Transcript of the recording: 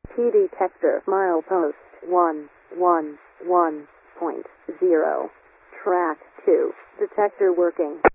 T detector milepost 111.0. Track 2. Detector working.